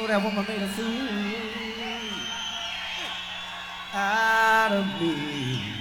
that woman made a fool out of me.